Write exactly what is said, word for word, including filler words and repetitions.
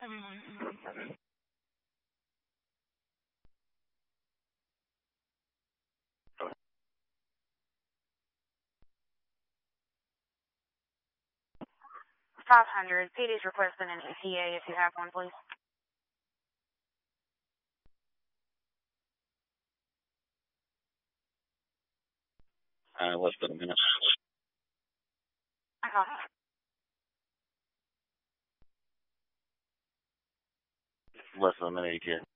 Mm-hmm. five hundred. P D's requesting an E T A if you have one, please. Uh, less than a minute. Okay. Less than a minute, you can.